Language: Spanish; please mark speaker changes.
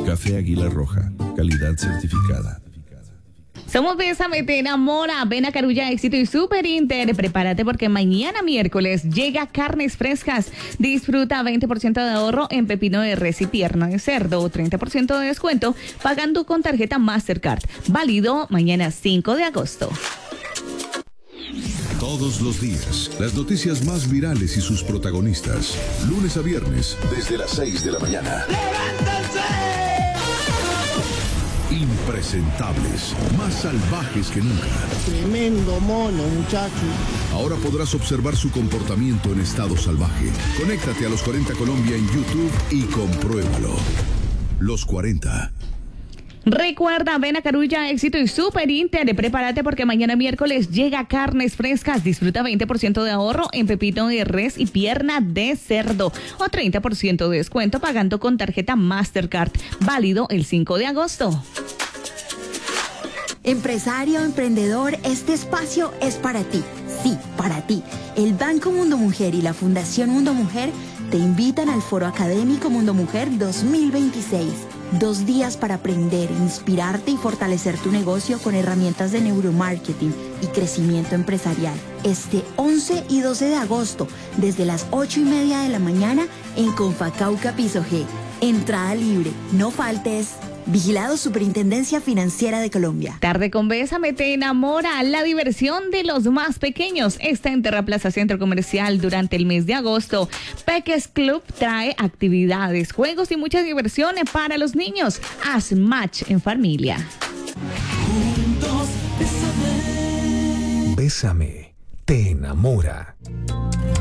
Speaker 1: Café Águila Roja, calidad certificada.
Speaker 2: Somos Bésame, te enamora. Ven a Carulla Éxito y Super Inter. Prepárate porque mañana miércoles llega Carnes Frescas. Disfruta 20% de ahorro en pepino de res y pierna de cerdo. 30% de descuento pagando con tarjeta Mastercard. Válido mañana 5 de agosto.
Speaker 3: Todos los días, las noticias más virales y sus protagonistas. Lunes a viernes, desde las 6 de la mañana. Impresentables, más salvajes que nunca.
Speaker 4: Tremendo mono, muchacho.
Speaker 3: Ahora podrás observar su comportamiento en estado salvaje. Conéctate a Los 40 Colombia en YouTube y compruébalo. Los 40.
Speaker 2: Recuerda, ven a Carulla Éxito y Super Inter. Prepárate porque mañana miércoles llega Carnes Frescas. Disfruta 20% de ahorro en pepino de res y pierna de cerdo. O 30% de descuento pagando con tarjeta Mastercard. Válido el 5 de agosto.
Speaker 5: Empresario, emprendedor, este espacio es para ti. Sí, para ti. El Banco Mundo Mujer y la Fundación Mundo Mujer te invitan al Foro Académico Mundo Mujer 2026. 2 días para aprender, inspirarte y fortalecer tu negocio con herramientas de neuromarketing y crecimiento empresarial. Este 11 y 12 de agosto, desde las 8:30 de la mañana en Confacauca Piso G. Entrada libre, no faltes. Vigilado Superintendencia Financiera de Colombia.
Speaker 2: Tarde con Bésame te enamora. La diversión de los más pequeños está en Terraplaza Centro Comercial durante el mes de agosto. Peques Club trae actividades, juegos y muchas diversiones para los niños. Haz match en familia.
Speaker 6: Bésame, te enamora.